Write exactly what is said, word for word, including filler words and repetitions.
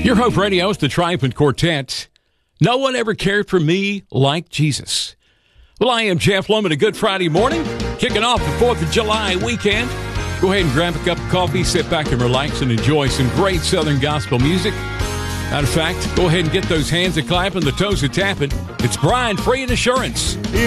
Your Hope Radio is the Triumphant Quartet. No one ever cared for me like Jesus. Well, I am Jeff Loman. A good Friday morning, kicking off the fourth of July weekend. Go ahead and grab a cup of coffee, sit back and relax and enjoy some great Southern gospel music. Matter of fact, go ahead and get those hands a clapping, the toes a tapping. It's Brian Free and Assurance.